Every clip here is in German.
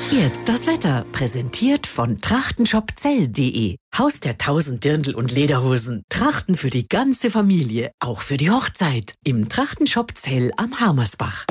Jetzt das Wetter, präsentiert von trachtenshopzell.de. Haus der 1000 Dirndl und Lederhosen. Trachten für die ganze Familie, auch für die Hochzeit. Im Trachtenshop Zell am Harmersbach.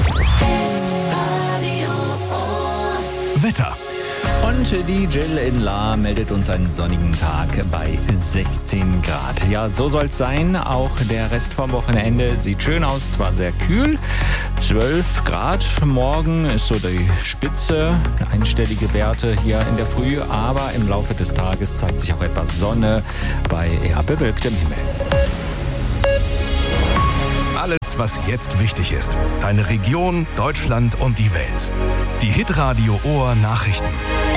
Wetter. Und die Jill in La meldet uns einen sonnigen Tag bei 16 Grad. Ja, so soll es sein. Auch der Rest vom Wochenende sieht schön aus, zwar sehr kühl. 12 Grad. Morgen ist so die Spitze, einstellige Werte hier in der Früh. Aber im Laufe des Tages zeigt sich auch etwas Sonne bei eher bewölktem Himmel. Alles, was jetzt wichtig ist. Deine Region, Deutschland und die Welt. Die Hitradio Ohr Nachrichten.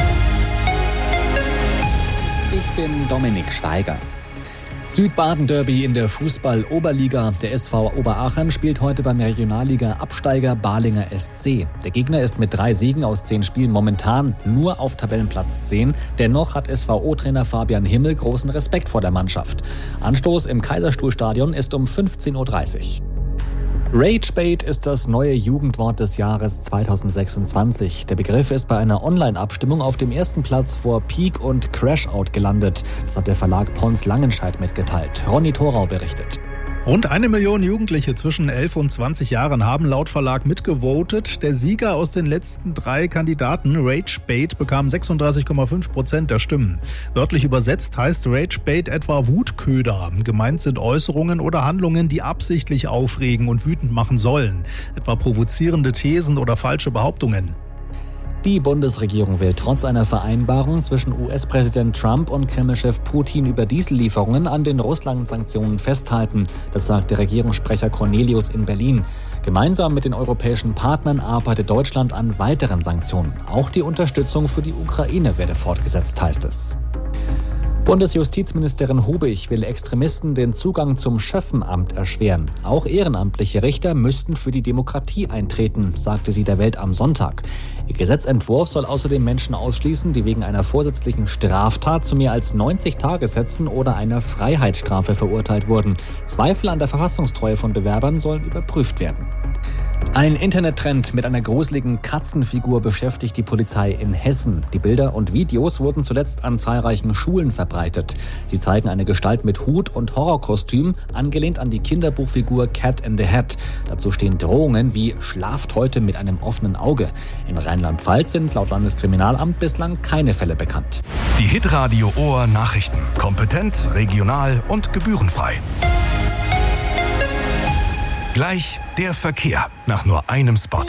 Ich bin Dominik Steiger. Südbaden-Derby in der Fußball-Oberliga. Der SV Oberaachen spielt heute beim Regionalliga-Absteiger Balinger SC. Der Gegner ist mit 3 Siegen aus 10 Spielen momentan nur auf Tabellenplatz 10. Dennoch hat SVO-Trainer Fabian Himmel großen Respekt vor der Mannschaft. Anstoß im Kaiserstuhlstadion ist um 15.30 Uhr. Ragebait ist das neue Jugendwort des Jahres 2026. Der Begriff ist bei einer Online-Abstimmung auf dem ersten Platz vor Peak und Crashout gelandet. Das hat der Verlag Pons Langenscheidt mitgeteilt. Ronny Thorau berichtet. Rund 1 Million Jugendliche zwischen 11 und 20 Jahren haben laut Verlag mitgevotet. Der Sieger aus den letzten 3 Kandidaten, Ragebait, bekam 36,5% der Stimmen. Wörtlich übersetzt heißt Ragebait etwa Wutköder. Gemeint sind Äußerungen oder Handlungen, die absichtlich aufregen und wütend machen sollen. Etwa provozierende Thesen oder falsche Behauptungen. Die Bundesregierung will trotz einer Vereinbarung zwischen US-Präsident Trump und Kreml-Chef Putin über Diesellieferungen an den Russland-Sanktionen festhalten. Das sagt der Regierungssprecher Cornelius in Berlin. Gemeinsam mit den europäischen Partnern arbeitet Deutschland an weiteren Sanktionen. Auch die Unterstützung für die Ukraine werde fortgesetzt, heißt es. Bundesjustizministerin Hubig will Extremisten den Zugang zum Schöffenamt erschweren. Auch ehrenamtliche Richter müssten für die Demokratie eintreten, sagte sie der Welt am Sonntag. Ihr Gesetzentwurf soll außerdem Menschen ausschließen, die wegen einer vorsätzlichen Straftat zu mehr als 90 Tagessätzen oder einer Freiheitsstrafe verurteilt wurden. Zweifel an der Verfassungstreue von Bewerbern sollen überprüft werden. Ein Internettrend mit einer gruseligen Katzenfigur beschäftigt die Polizei in Hessen. Die Bilder und Videos wurden zuletzt an zahlreichen Schulen verbreitet. Sie zeigen eine Gestalt mit Hut und Horrorkostüm, angelehnt an die Kinderbuchfigur Cat in the Hat. Dazu stehen Drohungen wie „Schlaft heute mit einem offenen Auge". In Rheinland-Pfalz sind laut Landeskriminalamt bislang keine Fälle bekannt. Die Hitradio Ohr Nachrichten. Kompetent, regional und gebührenfrei. Gleich der Verkehr nach nur einem Spot.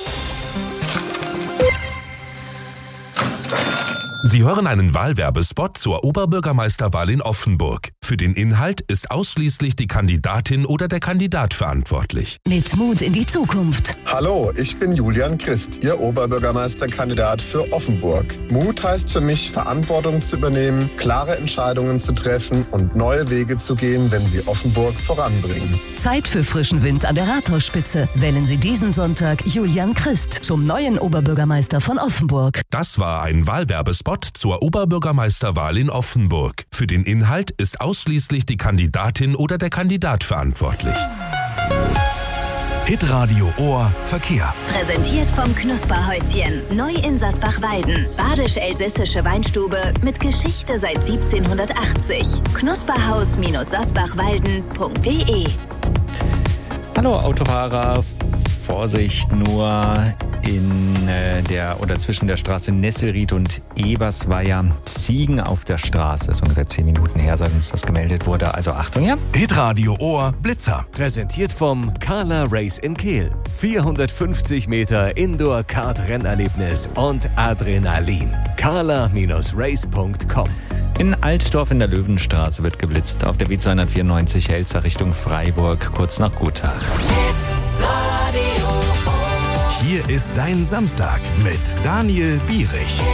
Sie hören einen Wahlwerbespot zur Oberbürgermeisterwahl in Offenburg. Für den Inhalt ist ausschließlich die Kandidatin oder der Kandidat verantwortlich. Mit Mut in die Zukunft. Hallo, ich bin Julian Christ, Ihr Oberbürgermeisterkandidat für Offenburg. Mut heißt für mich, Verantwortung zu übernehmen, klare Entscheidungen zu treffen und neue Wege zu gehen, wenn sie Offenburg voranbringen. Zeit für frischen Wind an der Rathausspitze. Wählen Sie diesen Sonntag Julian Christ zum neuen Oberbürgermeister von Offenburg. Das war ein Wahlwerbespot zur Oberbürgermeisterwahl in Offenburg. Für den Inhalt ist ausschließlich die Kandidatin oder der Kandidat verantwortlich. Hitradio Ohr Verkehr. Präsentiert vom Knusperhäuschen. Neu in Sasbach-Weiden. Badisch-elsässische Weinstube mit Geschichte seit 1780. Knusperhaus-sasbachwalden.de. Hallo Autofahrer, Vorsicht nur zwischen der Straße Nesselried und Ebersweier. Ziegen auf der Straße. Ist ungefähr 10 Minuten her, seit uns das gemeldet wurde. Also Achtung, ja. Hitradio Ohr Blitzer. Präsentiert vom Carla Race in Kehl. 450 Meter Indoor-Kart-Rennerlebnis und Adrenalin. carla-race.com. In Altdorf in der Löwenstraße wird geblitzt. Auf der B294 Elster Richtung Freiburg, kurz nach Gotha. Hier ist dein Samstag mit Daniel Bierich.